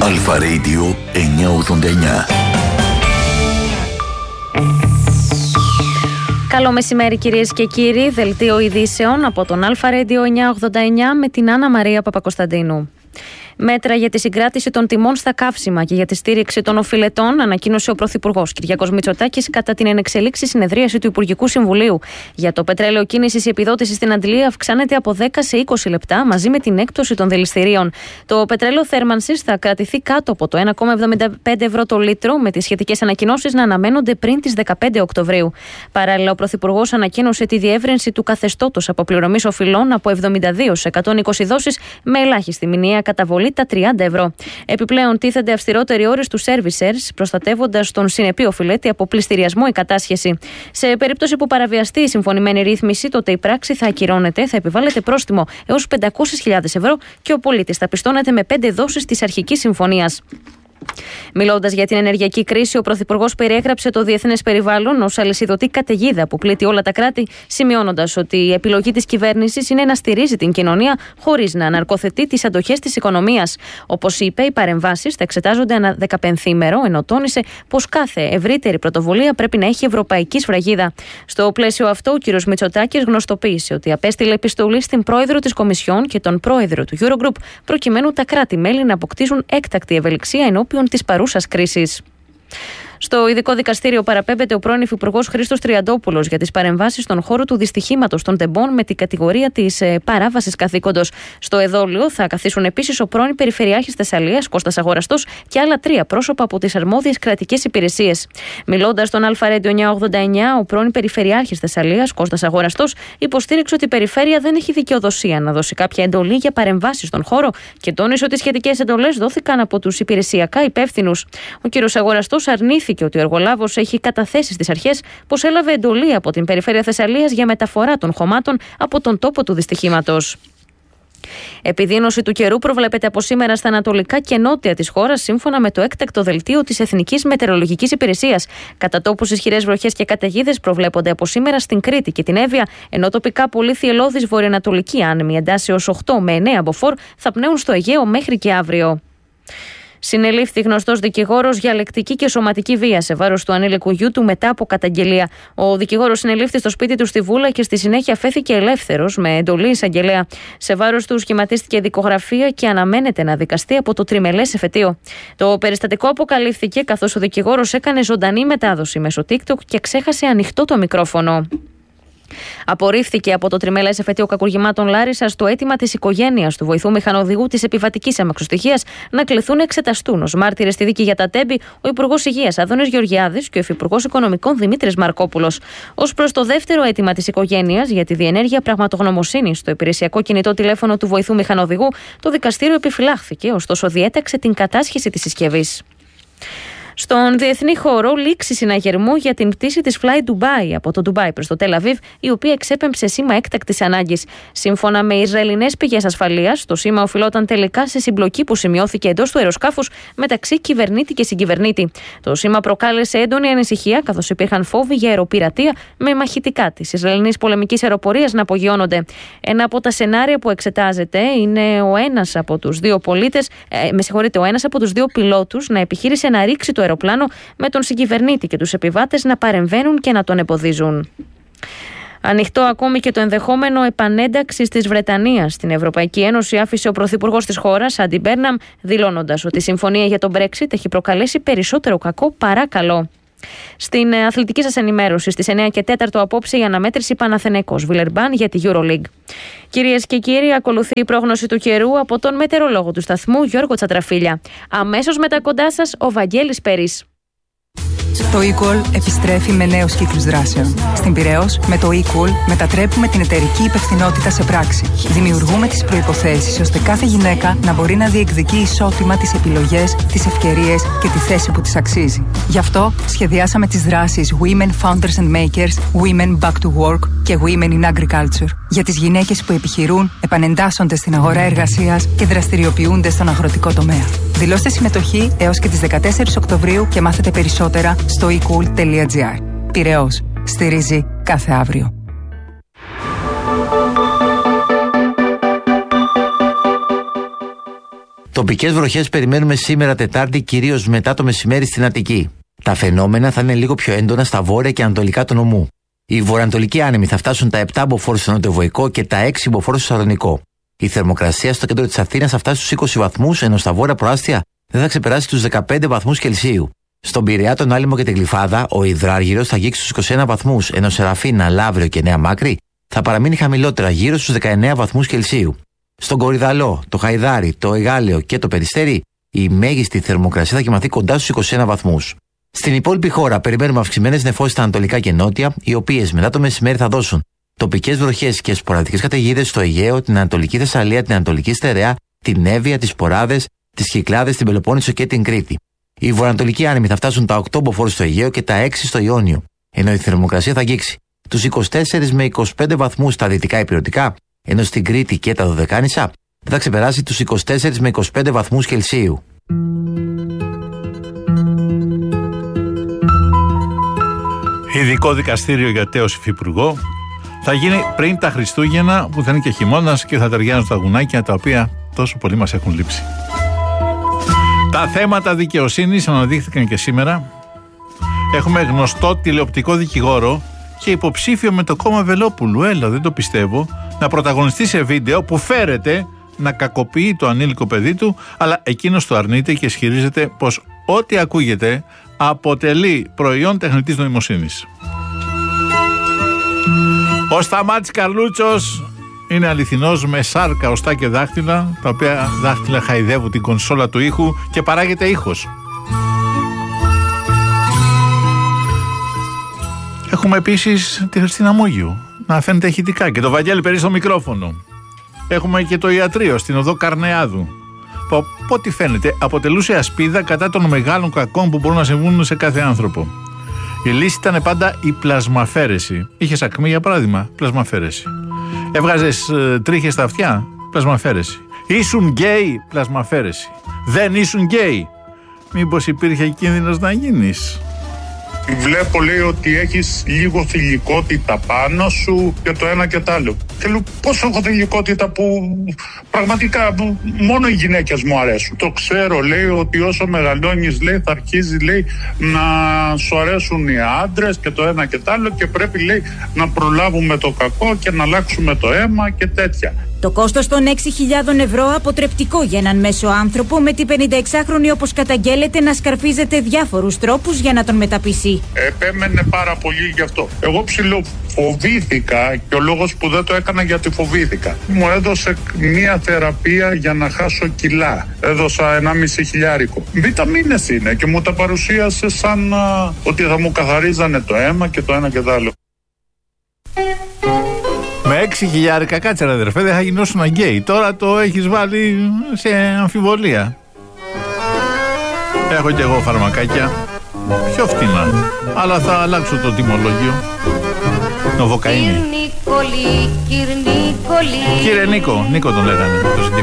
Αλφα Radio 989. Καλό μεσημέρι κυρίες και κύριοι, δελτίο ειδήσεων από τον Αλφα Radio 989 με την Άννα Μαρία Παπακοσταντίνου. Μέτρα για τη συγκράτηση των τιμών στα καύσιμα και για τη στήριξη των οφειλετών ανακοίνωσε ο Πρωθυπουργός Κυριάκος Μητσοτάκης κατά την ενεξελίξη συνεδρίαση του Υπουργικού Συμβουλίου. Για το πετρέλαιο κίνησης, η επιδότηση στην αντλία αυξάνεται από 10 σε 20 λεπτά μαζί με την έκπτωση των δηληστηρίων. Το πετρέλαιο θέρμανσης θα κρατηθεί κάτω από το 1,75 ευρώ το λίτρο, με τις σχετικές ανακοινώσεις να αναμένονται πριν τις 15 Οκτωβρίου. Παράλληλα, ο Πρωθυπουργός ανακοίνωσε τη διεύρυνση του καθεστώτος αποπληρωμής οφειλών από 72 σε 120 δόσεις με ελάχιστη μηνιαία καταβολή τα 30 ευρώ. Επιπλέον, τίθενται αυστηρότεροι όροι στους servicers, προστατεύοντας τον συνεπή οφειλέτη από πληστηριασμό ή κατάσχεση. Σε περίπτωση που παραβιαστεί η συμφωνημένη ρύθμιση, τότε η πράξη θα ακυρώνεται, θα επιβάλλεται πρόστιμο έως 500.000 ευρώ και ο πολίτης θα πιστώνεται με 5 δόσεις της αρχικής συμφωνίας. Μιλώντας για την ενεργειακή κρίση, ο Πρωθυπουργός περιέγραψε το διεθνές περιβάλλον ως αλυσιδωτή καταιγίδα που πλήττει όλα τα κράτη, σημειώνοντας ότι η επιλογή της κυβέρνησης είναι να στηρίζει την κοινωνία χωρίς να αναρκοθετεί τις αντοχές της οικονομίας. Όπως είπε, οι παρεμβάσεις θα εξετάζονται ανά 15ήμερο, ενώ τόνισε πως κάθε ευρύτερη πρωτοβουλία πρέπει να έχει ευρωπαϊκή σφραγίδα. Στο πλαίσιο αυτό, ο κ. Μητσοτάκης γνωστοποίησε ότι απέστειλε επιστολή στην πρόεδρο της Κομισιόν και τον πρόεδρο του Eurogroup, προκειμένου τα κράτη-μέλη να αποκτήσουν έκτακτη ευελιξία ενώπιον της παρούσας κρίσης. Στο ειδικό δικαστήριο παραπέμπεται ο πρώην Υφυπουργός Χρήστος Τριαντόπουλος για τις παρεμβάσεις στον χώρο του δυστυχήματος των τεμπών με την κατηγορία της παράβασης καθήκοντος. Στο εδόλιο θα καθίσουν επίσης ο πρώην Περιφερειάρχης Θεσσαλίας Κώστας Αγοραστός και άλλα 3 πρόσωπα από τις αρμόδιες κρατικές υπηρεσίες. Μιλώντας στον Αλφα Radio 989, ο πρώην Περιφερειάρχης Θεσσαλίας Κώστας Αγοραστός υποστήριξε ότι η Περιφέρεια δεν έχει δικαιοδοσία να δώσει κάποια εντολή για παρεμβάσεις στον χώρο και τόνισε ότι σχετικές εντολές δόθηκαν από τους υπηρεσιακά υπεύθυνους. Ο κ. Αγοραστός αρνήθηκε και ότι ο εργολάβος έχει καταθέσει στις αρχές πως έλαβε εντολή από την Περιφέρεια Θεσσαλίας για μεταφορά των χωμάτων από τον τόπο του δυστυχήματος. Επιδείνωση του καιρού προβλέπεται από σήμερα στα ανατολικά και νότια της χώρας, σύμφωνα με το έκτακτο δελτίο της Εθνικής Μετεωρολογικής Υπηρεσίας. Κατά τόπους ισχυρές βροχές και καταιγίδες προβλέπονται από σήμερα στην Κρήτη και την Εύβοια, ενώ τοπικά πολύ θυελλώδης βορειοανατολική άνεμη εντάσσεως 8 με 9 μποφόρ θα πνέουν στο Αιγαίο μέχρι και αύριο. Συνελήφθη γνωστός δικηγόρος για λεκτική και σωματική βία σε βάρος του ανήλικου γιού του μετά από καταγγελία. Ο δικηγόρος συνελήφθη στο σπίτι του στη Βούλα και στη συνέχεια φέθηκε ελεύθερος με εντολή εισαγγελέα. Σε βάρος του σχηματίστηκε δικογραφία και αναμένεται να δικαστεί από το τριμελές εφετείο. Το περιστατικό αποκαλύφθηκε καθώς ο δικηγόρος έκανε ζωντανή μετάδοση μέσω TikTok και ξέχασε ανοιχτό το μικρόφωνο. Απορρίφθηκε από το τριμελές εφετείο κακουργημάτων Λάρισσας το αίτημα της οικογένειας του βοηθού μηχανοδηγού της επιβατικής αμαξοστοιχείας να κληθούν να εξεταστούν ως μάρτυρες στη δίκη για τα τέμπη ο Υπουργός Υγείας Άδωνης Γεωργιάδης και ο Υφυπουργός Οικονομικών Δημήτρης Μαρκόπουλος. Ως προς το δεύτερο αίτημα της οικογένειας για τη διενέργεια πραγματογνωμοσύνης στο υπηρεσιακό κινητό τηλέφωνο του βοηθού μηχανοδηγού, το δικαστήριο επιφυλάχθηκε, ωστόσο διέταξε την κατάσχεση της συσκευής. Στον διεθνή χώρο, λήξη συναγερμού για την πτήση της Fly Dubai από το Ντουμπάι προς το Τελ Αβίβ, η οποία εξέπεμψε σήμα έκτακτης ανάγκης. Σύμφωνα με Ισραηλινές πηγές ασφαλείας, το σήμα οφειλόταν τελικά σε συμπλοκή που σημειώθηκε εντός του αεροσκάφους μεταξύ κυβερνήτη και συγκυβερνήτη. Το σήμα προκάλεσε έντονη ανησυχία, καθώς υπήρχαν φόβοι για αεροπειρατεία με μαχητικά της Ισραηλινής πολεμικής αεροπορίας να απογειώνονται. Ένα από τα σενάρια που εξετάζεται είναι ο ένας από τους δύο πιλότους να επιχείρησε να ρίξει το αεροπλάνο με τον συγκυβερνήτη και τους επιβάτες να παρεμβαίνουν και να τον εμποδίζουν. Ανοιχτό ακόμη και το ενδεχόμενο επανένταξης της Βρετανίας στην Ευρωπαϊκή Ένωση άφησε ο Πρωθυπουργός της χώρας, Άντι Μπέρναμ, δηλώνοντας ότι η συμφωνία για τον Brexit έχει προκαλέσει περισσότερο κακό παρά καλό. Στην αθλητική σας ενημέρωση στις 9 και 4 απόψε η αναμέτρηση Παναθηναϊκός Βιλερμπάν για τη EuroLeague. Κυρίες και κύριοι, ακολουθεί η πρόγνωση του καιρού από τον μετεωρολόγο του σταθμού Γιώργο Τσατραφίλια. Αμέσως μετά κοντά σας ο Βαγγέλης Περής. Το eCall επιστρέφει με νέους κύκλους δράσεων. Στην Πειραιώς, με το eCall μετατρέπουμε την εταιρική υπευθυνότητα σε πράξη. Δημιουργούμε τις προϋποθέσεις ώστε κάθε γυναίκα να μπορεί να διεκδικεί ισότιμα τις επιλογές, τις ευκαιρίες και τη θέση που της αξίζει. Γι' αυτό σχεδιάσαμε τις δράσεις Women Founders and Makers, Women Back to Work και Women in Agriculture. Για τις gυναίκες που επιχειρούν, επανεντάσσονται στην αγορά εργασίας και δραστηριοποιούνται στον αγροτικό τομέα. Δηλώστε συμμετοχή έως και τις 14 Οκτωβρίου και μάθετε περισσότερα στο ecool.gr. Πειραιώς. Στηρίζει κάθε αύριο. Τοπικές βροχές περιμένουμε σήμερα Τετάρτη, κυρίως μετά το μεσημέρι στην Αττική. Τα φαινόμενα θα είναι λίγο πιο έντονα στα βόρεια και ανατολικά του νομού. Οι βορειοανατολικοί άνεμοι θα φτάσουν τα 7 μποφόρ στο νοτιοβοϊκό και τα 6 μποφόρ στο Σαλονικό. Η θερμοκρασία στο κέντρο της Αθήνας θα φτάσει στους 20 βαθμούς, ενώ στα βόρεια προάστια δεν θα ξεπεράσει τους 15 βαθμούς Κελσίου. Στον Πειραιά, τον Άλυμο και την Γλυφάδα, ο υδράργυρος θα αγγίξει στους 21 βαθμούς, ενώ σε Ραφίνα, Λαύριο και Νέα Μάκρη θα παραμείνει χαμηλότερα, γύρω στους 19 βαθμούς Κελσίου. Στον Κορυδαλό, το Χαϊδάρι, το Εγάλεο και το Περιστέρι, η μέγιστη θερμοκρασία θα κοιμαθεί κοντά στους 21 βαθμούς. Στην υπόλοιπη χώρα περιμένουμε αυξημένες νεφώσεις στα ανατολικά και νότια, οι οποίες μετά το μεσημέρι θα δώσουν τοπικές βροχές και σποραδικές καταιγίδες στο Αιγαίο, την Ανατολική Θεσσαλία, την Ανατολική Στερεά, την Εύβοια, τις Ποράδες, τις Κυκλάδες, την Πελοπόννησο και την Κρήτη. Οι βορειοανατολικοί άνεμοι θα φτάσουν τα 8 μποφόρ στο Αιγαίο και τα 6 στο Ιόνιο, ενώ η θερμοκρασία θα αγγίξει τους 24 με 25 βαθμούς στα δυτικά ηπειρωτικά, ενώ στην Κρήτη και τα Δωδεκάνησα δεν θα ξεπεράσει τους 24 με 25 βαθμούς Κελσίου. Ειδικό δικαστήριο για τέος υφυπουργό θα γίνει πριν τα Χριστούγεννα, που θα είναι και χειμώνας και θα ταιριάζουν τα γουνάκια τα οποία τόσο πολύ μας έχουν λείψει. Τα θέματα δικαιοσύνης αναδείχθηκαν και σήμερα. Έχουμε γνωστό τηλεοπτικό δικηγόρο και υποψήφιο με το κόμμα Βελόπουλου, έλα δεν το πιστεύω, να πρωταγωνιστεί σε βίντεο που φέρεται να κακοποιεί το ανήλικο παιδί του, αλλά εκείνος το αρνείται και ισχυρίζεται πως ό,τι ακούγεται αποτελεί προϊόν τεχνητής νοημοσύνης. Ο Σταμάτης Καρλούτσος είναι αληθινός, με σάρκα, οστά και δάχτυλα, τα οποία δάχτυλα χαϊδεύουν την κονσόλα του ήχου και παράγεται ήχος. Έχουμε επίσης τη Χριστίνα Μούγιου να φαίνεται ηχητικά και το Βαγγέλη Περί στο μικρόφωνο. Έχουμε και το ιατρείο στην οδό Καρνεάδου, που από ό,τι φαίνεται αποτελούσε ασπίδα κατά των μεγάλων κακών που μπορούν να συμβούν σε κάθε άνθρωπο. Η λύση ήταν πάντα η πλασμαφέρεση. Είχες ακμή, για παράδειγμα, πλασμαφέρεση. Έβγαζες τρίχες στα αυτιά, πλασμαφέρεση. Ήσουν γκέι, πλασμαφέρεση. Δεν ήσουν γκέι. Μήπως υπήρχε κίνδυνος να γίνεις? Βλέπω, λέει, ότι έχεις λίγο θηλυκότητα πάνω σου και το ένα και το άλλο. Και λέω, πώς έχω θηλυκότητα που πραγματικά μόνο οι γυναίκες μου αρέσουν. Το ξέρω, λέει, ότι όσο μεγαλώνεις, λέει, θα αρχίζει, λέει, να σου αρέσουν οι άντρες και το ένα και το άλλο και πρέπει, λέει, να προλάβουμε το κακό και να αλλάξουμε το αίμα και τέτοια. Το κόστος των 6.000 ευρώ αποτρεπτικό για έναν μέσο άνθρωπο, με την 56χρονη, όπως καταγγέλλεται, να σκαρφίζεται διάφορους τρόπους για να τον μεταπίσει. Επέμενε πάρα πολύ γι' αυτό. Εγώ ψιλοφοβήθηκα και ο λόγος που δεν το έκανα γιατί φοβήθηκα. Μου έδωσε μια θεραπεία για να χάσω κιλά. Έδωσα 1,5 χιλιάρικο. Βιταμίνες είναι και μου τα παρουσίασε σαν ότι θα μου καθαρίζανε το αίμα και το ένα και το άλλο. Με 6.000, κάτσε ρε αδερφέ, δεν θα γινώσουν γκέι. Τώρα το έχεις βάλει σε αμφιβολία. Έχω και εγώ φαρμακάκια πιο φτηνά, αλλά θα αλλάξω το τιμολόγιο. Νοβοκαΐνη. Κύριε Νίκο τον λέγανε.